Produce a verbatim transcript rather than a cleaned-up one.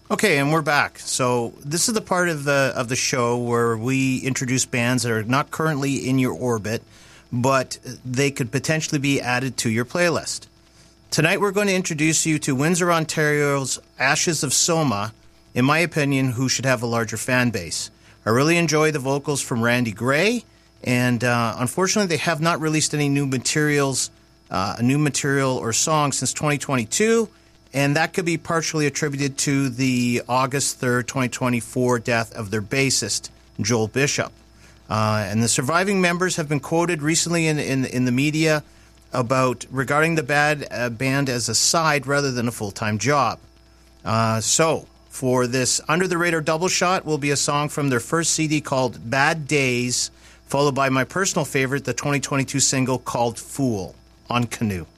Okay, and we're back. So this is the part of the of the show where we introduce bands that are not currently in your orbit, but they could potentially be added to your playlist. Tonight we're going to introduce you to Windsor, Ontario's Ashes of Soma, in my opinion, who should have a larger fan base. I really enjoy the vocals from Randy Gray, and uh, unfortunately they have not released any new materials, uh, new material or song since twenty twenty-two. And that could be partially attributed to the August third, twenty twenty-four death of their bassist, Joel Bishop. Uh, and the surviving members have been quoted recently in, in, in the media about regarding the bad uh, band as a side rather than a full-time job. Uh, so, for this under-the-radar double shot will be a song from their first C D called Bad Days, followed by my personal favorite, the twenty twenty-two single called Fool, on Canoe.